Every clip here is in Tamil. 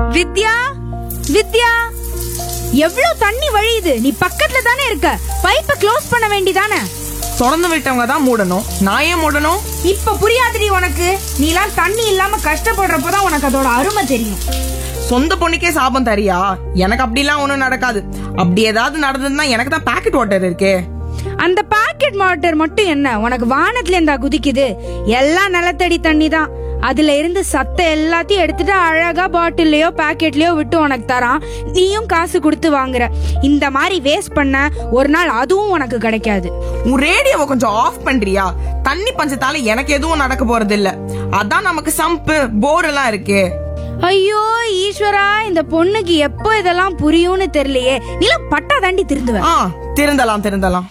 வித்யா, வித்யா, எவ்வளவு தண்ணி வழியுது? நீ பக்கத்துல தானே இருக்க, பைப்பை க்ளோஸ் பண்ண வேண்டிதானே? திறந்து விட்டவங்க தான் மூடணும், நான் ஏன் மூடணும்? இப்ப புரியாதுடி உனக்கு. நீலாம் தண்ணி இல்லாம கஷ்டப்படுறப்பதான் உனக்கு அதோட அருமை தெரியும். சொந்த பொண்ணுக்கே சாபம் தரியா? எனக்கு அப்படிலாம் ஒண்ணும் நடக்காது. அப்படி ஏதாவது நடந்ததுன்னா எனக்கு தான் பாக்கெட் வாட்டர் இருக்கே. அந்த பாக்கெட் வாட்டர் மட்டும் என்ன உனக்கு வானத்துல இருந்தா குதிக்குது? எல்லாம் நிலத்தடி தண்ணி தான். அதுல இருந்து சத்த எல்லாத்தையும் எடுத்துட்டு அழகா பாட்டில்லயோ பாக்கெட்லயோ விட்டு உனக்கு தரான். நீயும் காசு கொடுத்து வாங்குற. இந்த மாதிரி வேஸ்ட் பண்ண ஒரு நாள் அதுவும் உனக்கு கிடைக்காது. உன் ரேடியோவை கொஞ்சம் ஆஃப் பண்றியா? தண்ணி பஞ்சத்தால எனக்கு எதுவும் நடக்க போறது இல்ல. அதான் நமக்கு சம்பு போர் எல்லாம் இருக்கு. ஐயோ ஈஸ்வரா, இந்த பொண்ணுக்கு எப்போ இதெல்லாம் புரியும்னு தெரியலையே. நீலாம் பட்டா தாண்டி திருந்துவ. திருந்தலாம்.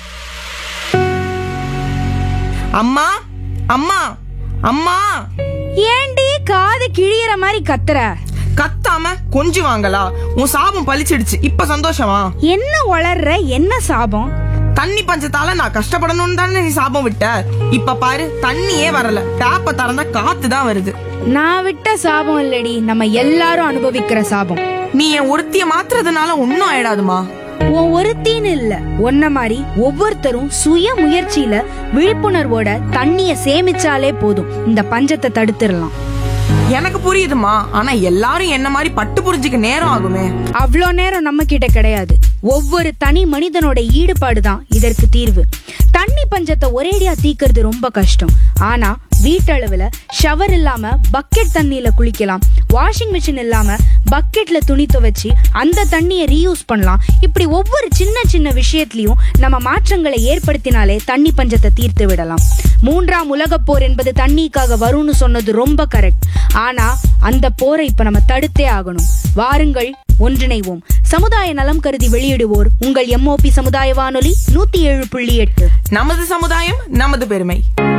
அம்மா, அம்மா, அம்மா. ஏண்டி காது கிழியற மாதிரி கத்துற? கத்தாம கொஞ்சம் வாங்கலா. உன் சாபம் பழிச்சிடுச்சு, இப்ப சந்தோஷமா? என்ன வளர்ற? என்ன சாபம்? தண்ணி பஞ்சத்தால நான் கஷ்டப்படணும்னு தானே நீ சாபம் விட்ட. இப்ப பாரு, தண்ணியே வரல. டேப்ப திறந்தா காத்து தான் வருது. நான் விட்ட சாபம் இல்லடி, நம்ம எல்லாரும் அனுபவிக்கிற சாபம். நீ என் ஒருத்திய மாத்துறதுனால ஒன்னும் ஆயிடாதுமா. உன் ஒருத்தின்னு இல்ல, ஒன்ன மாதிரி ஒவ்வொருத்தரும் சுய முயற்சியில விழிப்புணர்வோட தண்ணிய சேமிச்சாலே போதும், இந்த பஞ்சத்தை தடுத்துடலாம். எனக்கு புரியுதுமா, ஆனா எல்லாரும் என்ன மாதிரி பட்டு புரிஞ்சுக்க நேரம் ஆகுமே. அவ்வளோ நேரம் நம்ம கிட்ட கிடையாது. ஒவ்வொரு தனி மனிதனோட ஈடுபாடு தான் இதற்கு தீர்வு. தண்ணி பஞ்சத்தை ஒரேடியா தீக்கிறது ரொம்ப கஷ்டம். ஆனா வீட்டளவுல ஷவர் இல்லாம பக்கெட் தண்ணியில குளிக்கலாம். வாஷிங் மிஷின் இல்லாம பக்கெட்ல துணி துவைச்சு அந்த தண்ணியை ரீயூஸ் பண்ணலாம். இப்படி ஒவ்வொரு சின்ன சின்ன விஷயத்திலயும் நம்ம மாற்றங்களை ஏற்படுத்தினாலே தண்ணி பஞ்சத்தை தீர்த்து விடலாம். 3ஆம் உலகப் போர் என்பது தண்ணிக்காக வரும்னு சொன்னது ரொம்ப கரெக்ட். ஆனா அந்த போரை இப்ப நம்ம தடுத்தே ஆகணும். வாருங்கள், ஒன்றிணைவோம். சமுதாய நலம் கருதி வெளியிடுவோர் உங்கள் MOP சமுதாய வானொலி 107.8. நமது சமுதாயம், நமது பெருமை.